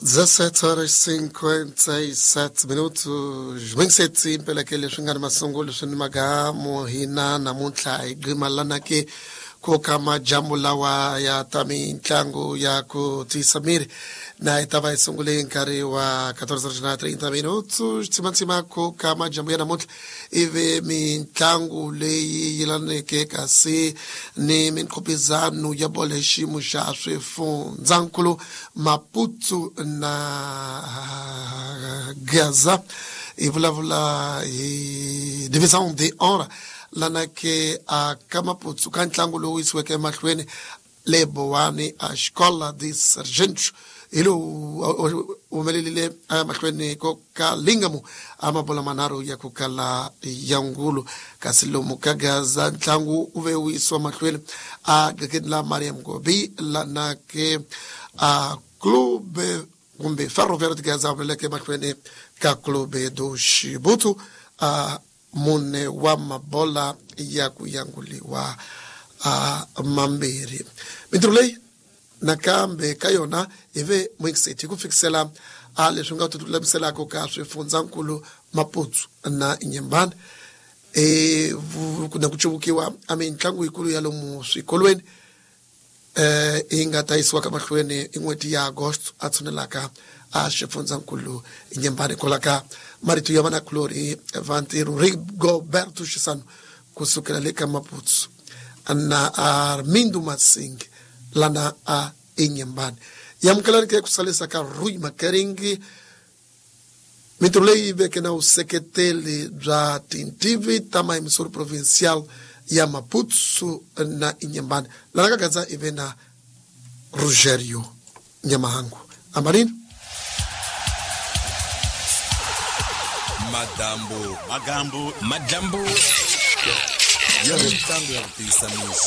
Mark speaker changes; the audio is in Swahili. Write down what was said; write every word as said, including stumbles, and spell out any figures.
Speaker 1: dezessete horas e cinquenta e sete minutos. vinte e sete pela aquele xingana masongolo sunimaga mohina na muntla igmalana ke ko kama jambo lawa ya tami ntlangu ya ku tisamiri na itava isungule nkari wa quatorze horas na trinta minutos timantima ko kama jambo ya namuntla ive mintlangu leyi yilane ke kasi ni minkopizano ya bole shimu sha swifu nzankulu Maputo na Gaza ivulavula i division de honra lana ke a Maputo kantlangu lo isweke mahlweni lebowani a escola de sargentos ilo umelile mahlweni ko kalingamu amabola manaro ya kukala yangulu kasilo mukagaza ntlangu uve wiswa mahlweni a gakidla Mariam Gobi lana ke a clube kumbe ferroviário de Gaza veleke mahlweni ka clube do Shibutu a mune wa mabola ya kuyanguliwa a mambiri mitrulei nakambe kayona eve mwexeti kufikisela a leshunga tutulamisela ko ka swifunza nkulu Maputo na Inyembane e kuna kuchubukiwa amintlangu ikulu yalo mu swikolweni eh ingataiswa kama hlweni ingweti ya Agosto atsunelaka a swifunza nkulu Inyembane kolaka maritu yamana Glory Vantiru Rigoberto Shisano kusukela leka Maputo na Armindo Masing lana a Inyembane yamkalani ke kusalisa ka Rui Makaringi mitrulei bekena o sekretele dza tintivi tama emisor provincial ya Maputo na Inyembane lana kagaza evena Rogerio Nyamahangu Amarin
Speaker 2: Madambo
Speaker 3: Magambo
Speaker 2: Madambo ya mtango ya kutisamisha